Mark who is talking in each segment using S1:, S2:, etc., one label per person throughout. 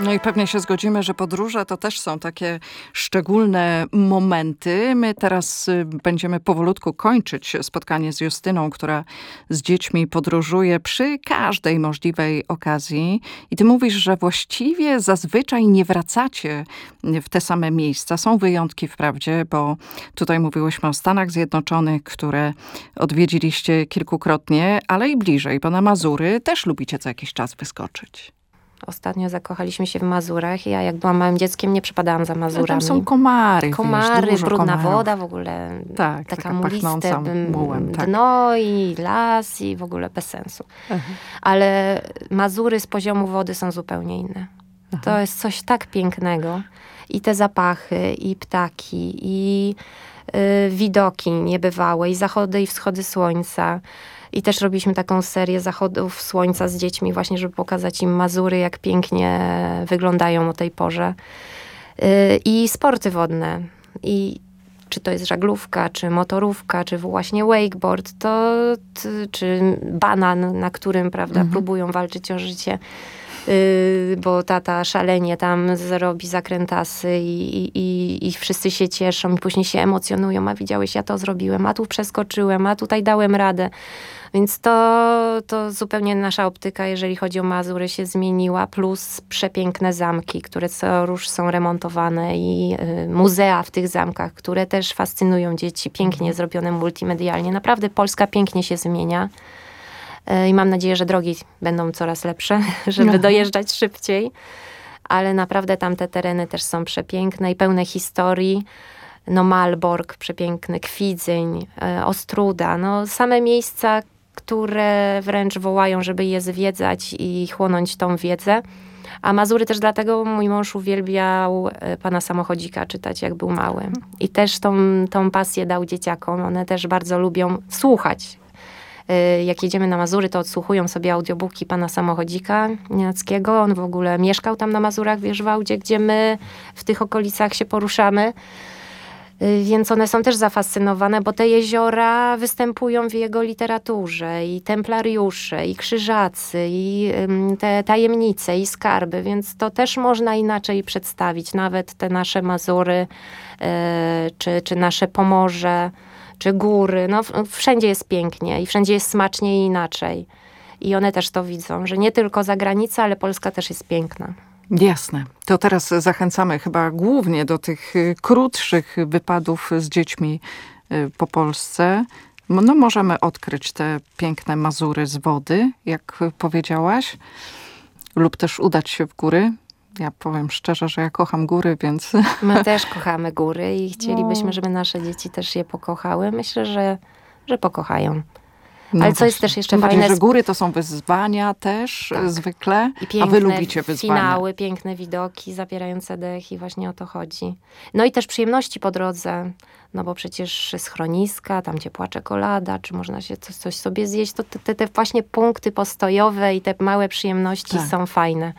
S1: No i pewnie się zgodzimy, że podróże to też są takie szczególne momenty. My teraz będziemy powolutku kończyć spotkanie z Justyną, która z dziećmi podróżuje przy każdej możliwej okazji. I ty mówisz, że właściwie zazwyczaj nie wracacie w te same miejsca. Są wyjątki wprawdzie, bo tutaj mówiłyśmy o Stanach Zjednoczonych, które odwiedziliście kilkukrotnie, ale i bliżej, bo na Mazury też lubicie co jakiś czas wyskoczyć.
S2: Ostatnio zakochaliśmy się w Mazurach. Ja jak byłam małym dzieckiem, nie przepadałam za Mazurami.
S1: Tam są komary.
S2: Komary,
S1: wiesz,
S2: brudna
S1: komarów.
S2: woda w ogóle.
S1: Tak,
S2: taka
S1: pachnąca mułem. Tak.
S2: Dno i las i w ogóle bez sensu. Ale Mazury z poziomu wody są zupełnie inne. To jest coś tak pięknego. I te zapachy, i ptaki, i widoki niebywałe, i zachody i wschody słońca. I też robiliśmy taką serię zachodów słońca z dziećmi właśnie, żeby pokazać im Mazury, jak pięknie wyglądają o tej porze. I sporty wodne. I czy to jest żaglówka, czy motorówka, czy właśnie wakeboard, czy banan, na którym, prawda, próbują walczyć o życie. Bo tata szalenie tam zrobi zakrętasy i wszyscy się cieszą i później się emocjonują, a widziałeś, ja to zrobiłem, a tu przeskoczyłem, a tutaj dałem radę. Więc to zupełnie nasza optyka, jeżeli chodzi o Mazury, się zmieniła, plus przepiękne zamki, które co rusz są remontowane i muzea w tych zamkach, które też fascynują dzieci, pięknie zrobione multimedialnie. Naprawdę Polska pięknie się zmienia. I mam nadzieję, że drogi będą coraz lepsze, żeby dojeżdżać szybciej. Ale naprawdę tamte tereny też są przepiękne i pełne historii. No Malbork, przepiękny, Kwidzyń, Ostruda. No same miejsca, które wręcz wołają, żeby je zwiedzać i chłonąć tą wiedzę. A Mazury też dlatego mój mąż uwielbiał Pana Samochodzika czytać, jak był mały. I też tą pasję dał dzieciakom. One też bardzo lubią słuchać. Jak jedziemy na Mazury, to odsłuchują sobie audiobooki Pana Samochodzika Nienackiego. On w ogóle mieszkał tam na Mazurach, w Wierzwałdzie, gdzie my w tych okolicach się poruszamy. Więc one są też zafascynowane, bo te jeziora występują w jego literaturze. I templariusze, i krzyżacy, i te tajemnice, i skarby. Więc to też można inaczej przedstawić. Nawet te nasze Mazury, czy nasze Pomorze, czy góry. No, wszędzie jest pięknie i wszędzie jest smacznie i inaczej. I one też to widzą, że nie tylko za granicą, ale Polska też jest piękna.
S1: Jasne. To teraz zachęcamy chyba głównie do tych krótszych wypadów z dziećmi po Polsce. No możemy odkryć te piękne Mazury z wody, jak powiedziałaś, lub też udać się w góry. Ja powiem szczerze, że ja kocham góry, więc...
S2: My też kochamy góry i chcielibyśmy, żeby nasze dzieci też je pokochały. Myślę, że pokochają.
S1: No
S2: ale co jest też jeszcze
S1: fajne...
S2: fajne...
S1: że góry to są wyzwania też zwykle,
S2: i piękne
S1: a wy lubicie wyzwania.
S2: finały, piękne widoki, zapierające dech i właśnie o to chodzi. No i też przyjemności po drodze, no bo przecież schroniska, tam ciepła czekolada, czy można się coś sobie zjeść, to te właśnie punkty postojowe i te małe przyjemności są fajne.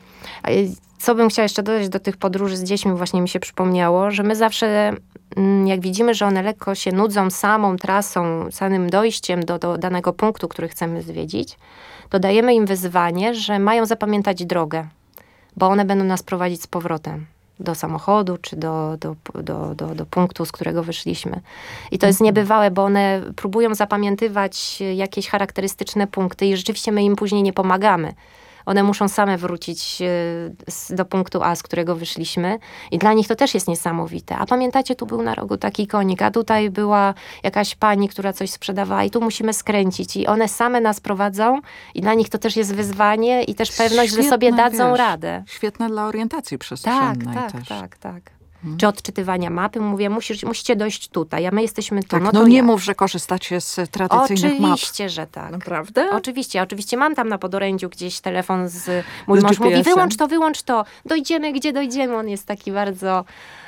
S2: Co bym chciała jeszcze dodać do tych podróży z dziećmi, właśnie mi się przypomniało, że my zawsze, jak widzimy, że one lekko się nudzą samą trasą, samym dojściem do danego punktu, który chcemy zwiedzić, to dajemy im wyzwanie, że mają zapamiętać drogę, bo one będą nas prowadzić z powrotem do samochodu, czy do punktu, z którego wyszliśmy. I to jest niebywałe, bo one próbują zapamiętywać jakieś charakterystyczne punkty i rzeczywiście my im później nie pomagamy. One muszą same wrócić do punktu A, z którego wyszliśmy. I dla nich to też jest niesamowite. A pamiętacie, tu był na rogu taki konik, a tutaj była jakaś pani, która coś sprzedawała i tu musimy skręcić. I one same nas prowadzą i dla nich to też jest wyzwanie i też pewność, że sobie dadzą radę.
S1: Świetne dla orientacji przestrzennej też.
S2: Tak. Czy odczytywania mapy. Mówię, musicie dojść tutaj, a my jesteśmy tu.
S1: Tak,
S2: no
S1: nie mów, że korzystacie z tradycyjnych map.
S2: Oczywiście, że tak.
S1: Naprawdę?
S2: Oczywiście mam tam na podorędziu gdzieś telefon mój mąż mówi, wyłącz to. Dojdziemy, gdzie dojdziemy. On jest taki bardzo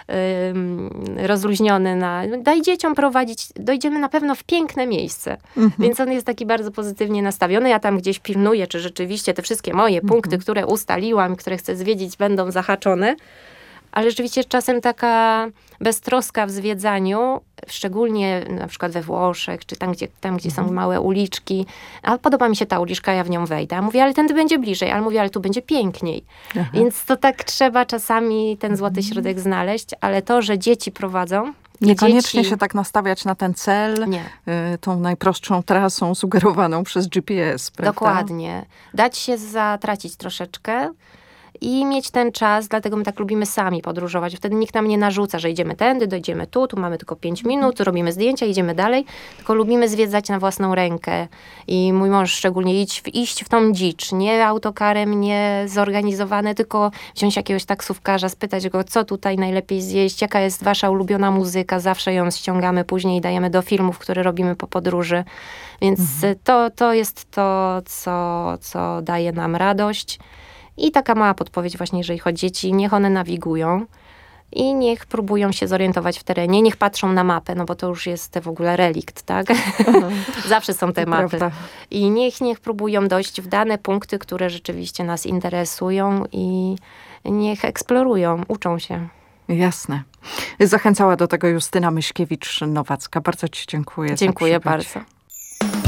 S2: rozluźniony daj dzieciom prowadzić, dojdziemy na pewno w piękne miejsce. Więc on jest taki bardzo pozytywnie nastawiony. Ja tam gdzieś pilnuję, czy rzeczywiście te wszystkie moje punkty, które ustaliłam, które chcę zwiedzić, będą zahaczone. Ale rzeczywiście czasem taka beztroska w zwiedzaniu, szczególnie na przykład we Włoszech, czy tam, gdzie są małe uliczki. A podoba mi się ta uliczka, ja w nią wejdę. A mówię, ale tędy będzie bliżej. Ale mówię, ale tu będzie piękniej. Aha. Więc to tak trzeba czasami ten złoty środek znaleźć. Ale to, że dzieci prowadzą...
S1: Niekoniecznie się tak nastawiać na ten cel, tą najprostszą trasą sugerowaną przez GPS, prawda?
S2: Dokładnie. Dać się zatracić troszeczkę i mieć ten czas, dlatego my tak lubimy sami podróżować. Wtedy nikt nam nie narzuca, że idziemy tędy, dojdziemy tu mamy tylko 5 minut, robimy zdjęcia, idziemy dalej. Tylko lubimy zwiedzać na własną rękę. I mój mąż szczególnie iść w tą dzicz. Nie autokarem, nie zorganizowane, tylko wziąć jakiegoś taksówkarza, spytać go, co tutaj najlepiej zjeść, jaka jest wasza ulubiona muzyka. Zawsze ją ściągamy później i dajemy do filmów, które robimy po podróży. Więc to jest to, co daje nam radość. I taka mała podpowiedź właśnie, jeżeli chodzi o dzieci, niech one nawigują i niech próbują się zorientować w terenie, niech patrzą na mapę, no bo to już jest w ogóle relikt, tak? Zawsze są te mapy. Prawda. I niech próbują dojść w dane punkty, które rzeczywiście nas interesują i niech eksplorują, uczą się.
S1: Jasne. Zachęcała do tego Justyna Myśkiewicz-Nowacka. Bardzo ci dziękuję.
S2: Dziękuję bardzo.